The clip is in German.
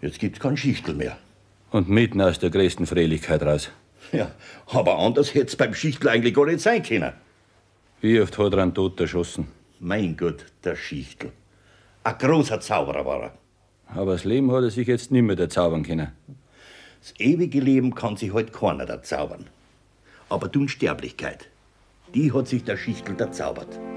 Jetzt gibt's keinen Schichtel mehr. Und mitten aus der größten Fröhlichkeit raus. Ja, aber anders hätt's beim Schichtel eigentlich gar nicht sein können. Wie oft hat er einen Tod erschossen? Mein Gott, der Schichtel. Ein großer Zauberer war er. Aber das Leben hat er sich jetzt nicht mehr erzaubern können. Das ewige Leben kann sich halt keiner erzaubern. Aber die Unsterblichkeit, die hat sich der Schichtel erzaubert.